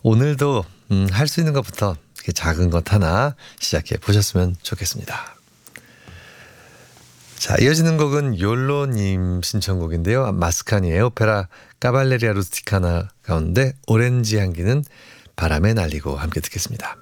오늘도 할 수 있는 것부터 이렇게 작은 것 하나 시작해 보셨으면 좋겠습니다. 자, 이어지는 곡은 욜로님 신청곡인데요. 마스카니 에오페라 까발레리아 루스티카나 가운데 오렌지 향기는 바람에 날리고 함께 듣겠습니다.